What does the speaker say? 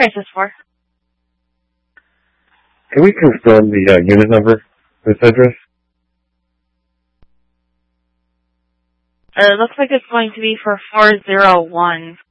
Crisis 4. Can we confirm the unit number, this address? It looks like it's going to be for 401.